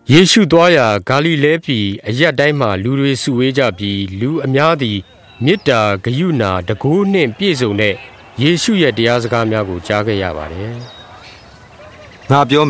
ယေရှုသွားရာဂါလိလဲပြည်အရပ်တိုင်းမှာလူတွေစုဝေးကြပြီးလူအများသည်မေတ္တာဂရုဏာတကိုးနှင့်ပြည့်စုံတဲ့ယေရှုရဲ့တရားစကားများကိုကြားခဲ့ရပါတယ်ငါပြော